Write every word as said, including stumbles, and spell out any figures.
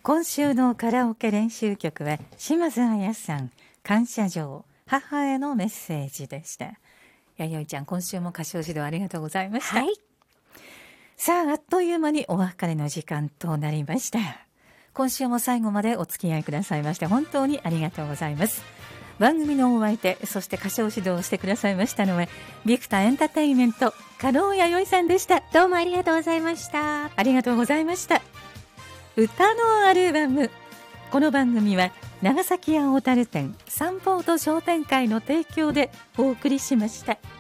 今週のカラオケ練習曲は島津亜矢さん、感謝状、母へのメッセージでした。弥生ちゃん、今週も歌唱指導ありがとうございました。はい、さあ、あっという間にお別れの時間となりました。今週も最後までお付き合いくださいまして本当にありがとうございます。番組のお相手、そして歌唱指導をしてくださいましたのはビクターエンターテインメント加納弥生さんでした。 どうもありがとうございました。 ありがとうございました。歌のアルバム、この番組は長崎屋小樽店サンポート商店会の提供でお送りしました。